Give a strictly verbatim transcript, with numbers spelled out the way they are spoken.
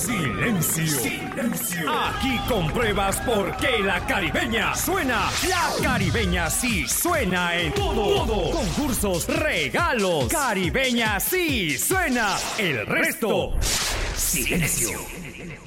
Silencio. Silencio. Aquí compruebas por qué la caribeña suena. La caribeña sí suena en todo. todo. Concursos, regalos. Caribeña sí suena. El resto, silencio.